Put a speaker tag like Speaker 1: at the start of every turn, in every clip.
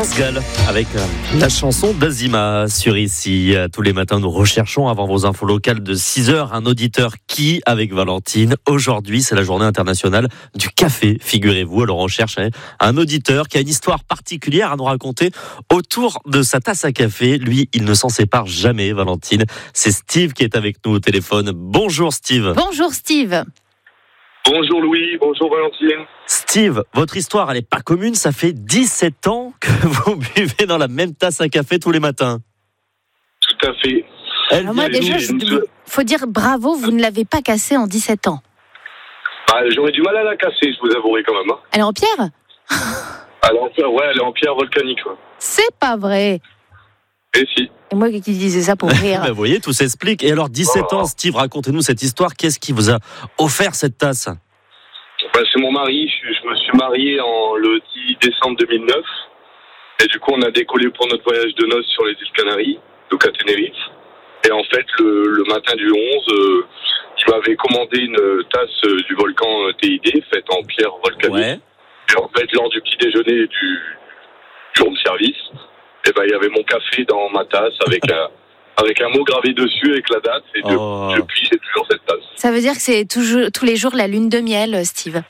Speaker 1: France Gall avec la chanson d'Azima sur Ici. Tous les matins, nous recherchons avant vos infos locales de 6h un auditeur qui, avec Valentine, aujourd'hui c'est la journée internationale du café, figurez-vous. Alors on cherche un auditeur qui a une histoire particulière à nous raconter autour de sa tasse à café. Lui, il ne s'en sépare jamais, Valentine. C'est Steve qui est avec nous au téléphone. Bonjour Steve.
Speaker 2: Bonjour Steve.
Speaker 3: Bonjour Louis, bonjour Valentine.
Speaker 1: Steve, votre histoire, elle n'est pas commune. Ça fait 17 ans que vous buvez dans la même tasse à café tous les matins.
Speaker 3: Tout à fait.
Speaker 2: Alors moi déjà, faut dire bravo, vous ne l'avez pas cassée en 17 ans.
Speaker 3: J'aurais du mal à la casser, je vous avouerai quand même. Hein.
Speaker 2: Elle est en pierre ?
Speaker 3: Elle est en pierre volcanique. Ouais.
Speaker 2: C'est pas vrai.
Speaker 3: Et si.
Speaker 2: Et moi qui disais ça pour rire.
Speaker 1: Vous voyez, tout s'explique. Et alors, 17 ans, Steve, racontez-nous cette histoire. Qu'est-ce qui vous a offert cette tasse ?
Speaker 3: C'est mon mari. Je me suis marié le 10 décembre 2009. Et du coup, on a décollé pour notre voyage de noces sur les îles Canaries, donc à Tenerife. Et en fait, le matin du 11, il m'avait commandé une tasse du volcan TID, faite en pierre volcanique. Ouais. Et en fait, lors du petit déjeuner du room service, il y avait mon café dans ma tasse avec un mot gravé dessus avec la date. Et depuis, j'ai toujours cette tasse.
Speaker 2: Ça veut dire que c'est tous les jours la lune de miel, Steve.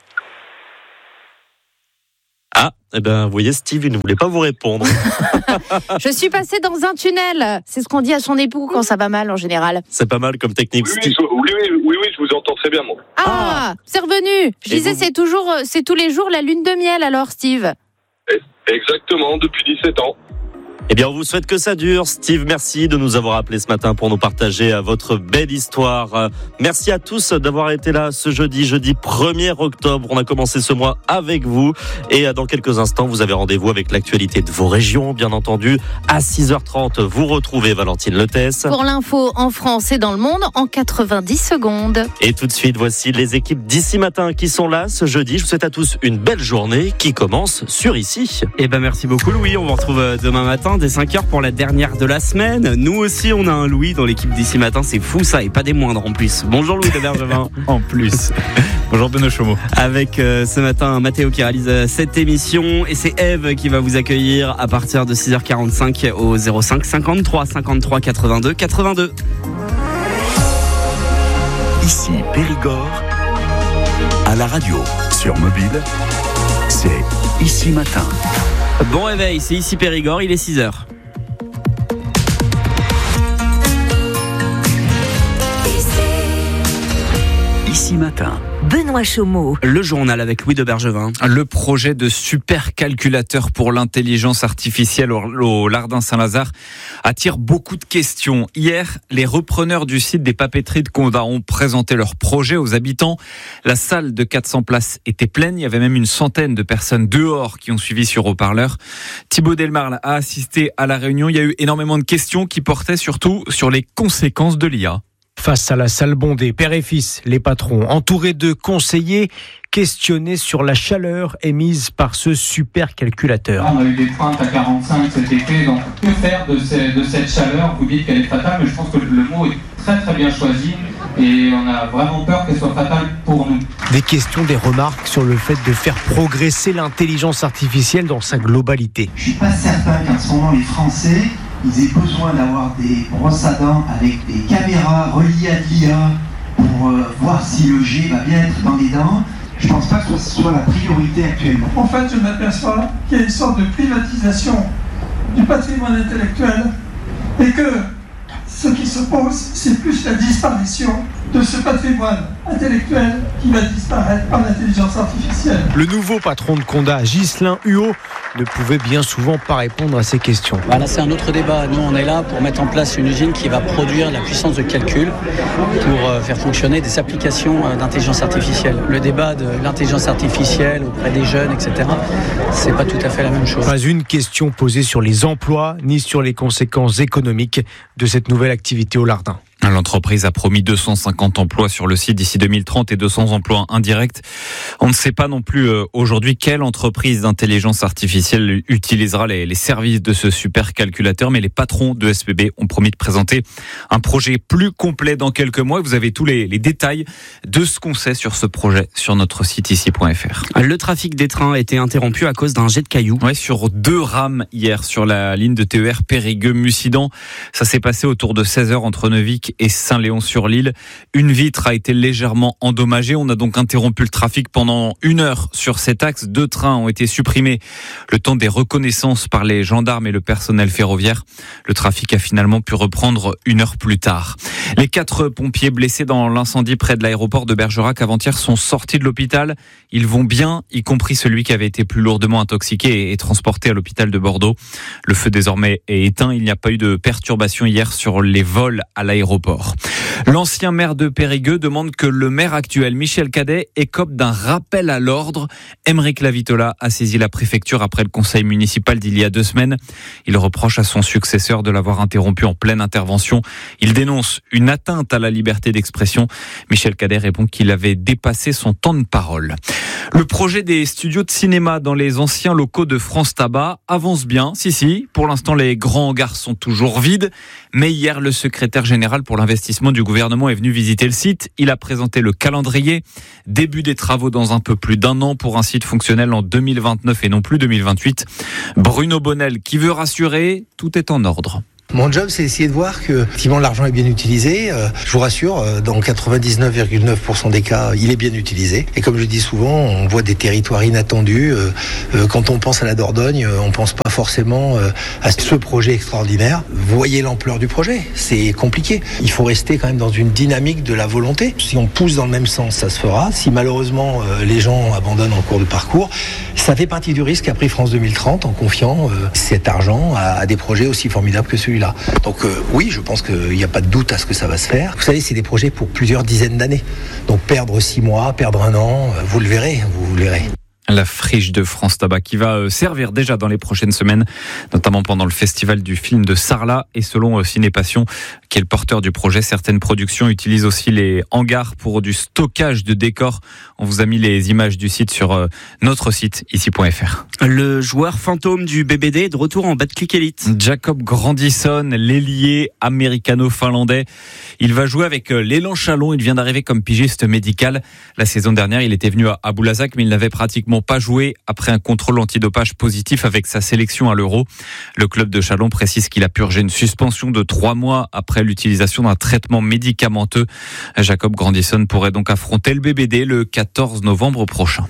Speaker 1: Vous voyez, Steve, il ne voulait pas vous répondre.
Speaker 2: Je suis passée dans un tunnel. C'est ce qu'on dit à son époux quand ça va mal, en général.
Speaker 1: C'est pas mal comme technique, Steve.
Speaker 3: Oui, je vous entends très bien, moi.
Speaker 2: C'est revenu. Je disais, c'est tous les jours la lune de miel, alors, Steve.
Speaker 3: Exactement, depuis 17 ans.
Speaker 1: Eh bien, on vous souhaite que ça dure. Steve, merci de nous avoir appelés ce matin pour nous partager votre belle histoire. Merci à tous d'avoir été là ce jeudi 1er octobre. On a commencé ce mois avec vous. Et dans quelques instants, vous avez rendez-vous avec l'actualité de vos régions, bien entendu. À 6h30, vous retrouvez Valentine Letès.
Speaker 2: Pour l'info en France et dans le monde, en 90 secondes.
Speaker 1: Et tout de suite, voici les équipes d'Ici Matin qui sont là ce jeudi. Je vous souhaite à tous une belle journée qui commence sur Ici.
Speaker 4: Merci beaucoup Louis. On vous retrouve demain matin dès 5h pour la dernière de la semaine. Nous aussi, on a un Louis dans l'équipe d'Ici Matin. C'est fou ça, et pas des moindres en plus. Bonjour Louis de Bergevin.
Speaker 5: En plus. Bonjour Benoît Chomeau.
Speaker 4: Avec ce matin Mathéo qui réalise cette émission. Et c'est Eve qui va vous accueillir à partir de 6h45 au 05 53 53 82 82.
Speaker 6: Ici Périgord, à la radio, sur mobile, c'est Ici Matin.
Speaker 4: Bon réveil, c'est Ici Périgord, il est 6h.
Speaker 6: Ici Matin.
Speaker 7: Benoît Chomeau.
Speaker 4: Le journal avec Louis de Bergevin.
Speaker 5: Le projet de supercalculateur pour l'intelligence artificielle au Lardin Saint-Lazare attire beaucoup de questions. Hier, les repreneurs du site des papeteries de Condat ont présenté leur projet aux habitants. La salle de 400 places était pleine. Il y avait même une centaine de personnes dehors qui ont suivi sur haut-parleur. Thibaut Delmarle a assisté à la réunion. Il y a eu énormément de questions qui portaient surtout sur les conséquences de l'IA.
Speaker 8: Face à la salle bondée, père et fils, les patrons, entourés de conseillers, questionnés sur la chaleur émise par ce supercalculateur.
Speaker 9: On a eu des pointes à 45 cet été, donc que faire de cette chaleur ? Vous dites qu'elle est fatale, mais je pense que le mot est très très bien choisi et on a vraiment peur qu'elle soit fatale pour nous.
Speaker 8: Des questions, des remarques sur le fait de faire progresser l'intelligence artificielle dans sa globalité.
Speaker 10: Je ne suis pas certain qu'en ce moment les Français ils aient besoin d'avoir des brosses à dents avec des caméras reliées à l'IA pour voir si le jet va bien être dans les dents. Je ne pense pas que ce soit la priorité actuellement.
Speaker 11: En fait, je m'aperçois qu'il y a une sorte de privatisation du patrimoine intellectuel et que ce qui se pose, c'est plus la disparition de ce patrimoine intellectuel qui va disparaître par l'intelligence artificielle.
Speaker 8: Le nouveau patron de Condat, Ghislain Huot, ne pouvait bien souvent pas répondre à ces questions.
Speaker 12: Là, c'est un autre débat. Nous, on est là pour mettre en place une usine qui va produire la puissance de calcul pour faire fonctionner des applications d'intelligence artificielle. Le débat de l'intelligence artificielle auprès des jeunes, etc., c'est pas tout à fait la même chose.
Speaker 8: Pas une question posée sur les emplois ni sur les conséquences économiques de cette nouvelle activité au Lardin.
Speaker 5: L'entreprise a promis 250 emplois sur le site d'ici 2030 et 200 emplois indirects. On ne sait pas non plus aujourd'hui quelle entreprise d'intelligence artificielle utilisera les services de ce supercalculateur, mais les patrons de SBB ont promis de présenter un projet plus complet dans quelques mois. Vous avez tous les détails de ce qu'on sait sur ce projet sur notre site ici.fr.
Speaker 4: Le trafic des trains a été interrompu à cause d'un jet de cailloux.
Speaker 5: Ouais, sur 2 rames hier sur la ligne de TER Périgueux-Mussidan. Ça s'est passé autour de 16h entre Neuvic et Saint-Léon-sur-l'Île. Une vitre a été légèrement endommagée. On a donc interrompu le trafic pendant 1 heure sur cet axe. 2 trains ont été supprimés le temps des reconnaissances par les gendarmes et le personnel ferroviaire. Le trafic a finalement pu reprendre 1 heure plus tard. Les 4 pompiers blessés dans l'incendie près de l'aéroport de Bergerac avant-hier sont sortis de l'hôpital. Ils vont bien, y compris celui qui avait été plus lourdement intoxiqué et transporté à l'hôpital de Bordeaux. Le feu désormais est éteint. Il n'y a pas eu de perturbation hier sur les vols à l'aéroport. L'ancien maire de Périgueux demande que le maire actuel, Michel Cadet, écope d'un rappel à l'ordre. Aymeric Lavitola a saisi la préfecture après le conseil municipal d'il y a 2 semaines. Il reproche à son successeur de l'avoir interrompu en pleine intervention. Il dénonce une atteinte à la liberté d'expression. Michel Cadet répond qu'il avait dépassé son temps de parole. Le projet des studios de cinéma dans les anciens locaux de France Tabac avance bien. Si, pour l'instant les grands hangars sont toujours vides. Mais hier, le secrétaire général pour l'investissement du gouvernement est venu visiter le site. Il a présenté le calendrier. Début des travaux dans un peu plus d'1 an pour un site fonctionnel en 2029 et non plus 2028. Bruno Bonnel qui veut rassurer, tout est en ordre.
Speaker 7: Mon job, c'est essayer de voir que effectivement, l'argent est bien utilisé. Je vous rassure, dans 99,9% des cas, il est bien utilisé. Et comme je dis souvent, on voit des territoires inattendus. Quand on pense à la Dordogne, on pense pas forcément à ce projet extraordinaire. Vous voyez l'ampleur du projet, c'est compliqué. Il faut rester quand même dans une dynamique de la volonté. Si on pousse dans le même sens, ça se fera. Si malheureusement les gens abandonnent en cours de parcours, ça fait partie du risque qu'a pris France 2030 en confiant cet argent à des projets aussi formidables que celui-là. Donc oui, je pense qu'il n'y a pas de doute à ce que ça va se faire. Vous savez, c'est des projets pour plusieurs dizaines d'années. Donc perdre 6 mois, perdre 1 an, vous le verrez.
Speaker 5: La friche de France Tabac qui va servir déjà dans les prochaines semaines, notamment pendant le festival du film de Sarlat. Et selon Cinépassion, qui est le porteur du projet, certaines productions utilisent aussi les hangars pour du stockage de décors. On vous a mis les images du site sur notre site ici.fr.
Speaker 4: Le joueur fantôme du BBD est de retour en Betclic Elite.
Speaker 5: Jacob Grandisson, l'ailier américano-finlandais. Il va jouer avec l'Élan Chalon. Il vient d'arriver comme pigiste médical. La saison dernière, il était venu à Boulazac, mais il n'avait pratiquement pas joué après un contrôle antidopage positif avec sa sélection à l'Euro. Le club de Chalon précise qu'il a purgé une suspension de 3 mois après l'utilisation d'un traitement médicamenteux. Jacob Grandisson pourrait donc affronter le BBD le 14 novembre prochain.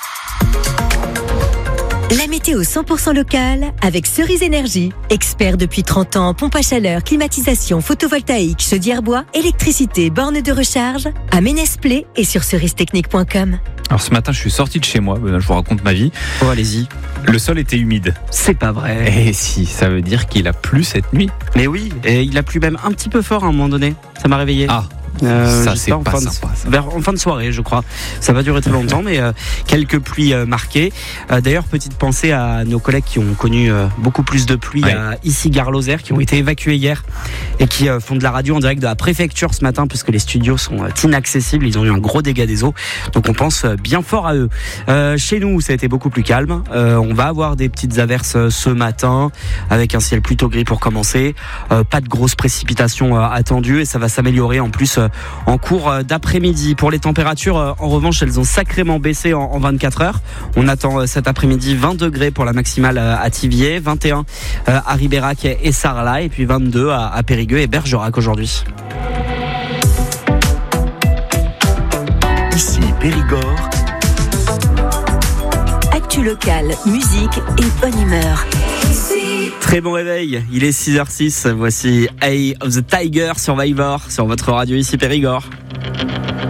Speaker 13: La météo 100% locale avec Cerise Énergie. Expert depuis 30 ans en pompe à chaleur, climatisation, photovoltaïque, chaudière bois, électricité, borne de recharge. À Ménès-Plé et sur cerise-technique.com.
Speaker 5: Alors ce matin, je suis sorti de chez moi. Je vous raconte ma vie.
Speaker 4: Oh, allez-y.
Speaker 5: Le sol était humide.
Speaker 4: C'est pas vrai.
Speaker 5: Et si, ça veut dire qu'il a plu cette nuit.
Speaker 4: Mais oui, et il a plu même un petit peu fort à un moment donné. Ça m'a réveillé.
Speaker 5: Ah. Ça c'est pas sympa.
Speaker 4: En fin de soirée, je crois. Ça va durer très longtemps, mais quelques pluies marquées. D'ailleurs, petite pensée à nos collègues qui ont connu beaucoup plus de pluie à Issy-Gare-Lozère, qui ont été évacués hier et qui font de la radio en direct de la préfecture ce matin, puisque les studios sont inaccessibles. Ils ont eu un gros dégât des eaux, donc on pense bien fort à eux. Chez nous, ça a été beaucoup plus calme. On va avoir des petites averses ce matin, avec un ciel plutôt gris pour commencer. Pas de grosses précipitations attendues, et ça va s'améliorer en plus en cours d'après-midi. Pour les températures, en revanche, elles ont sacrément baissé en 24 heures. On attend cet après-midi 20 degrés pour la maximale à Thiviers, 21 à Ribérac et Sarlat, et puis 22 à Périgueux et Bergerac aujourd'hui.
Speaker 6: Ici Périgord.
Speaker 13: Actu locale, musique et bonne humeur.
Speaker 4: Très bon réveil, il est 6h06, voici Eye of the Tiger Survivor sur votre radio ici Périgord.